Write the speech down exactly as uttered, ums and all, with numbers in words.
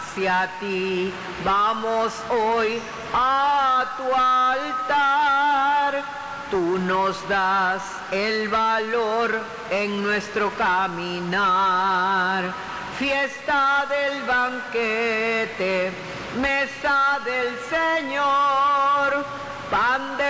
hacia ti. Vamos hoy a tu altar. Tú nos das el valor en nuestro caminar. Fiesta del banquete, mesa del Señor, pan de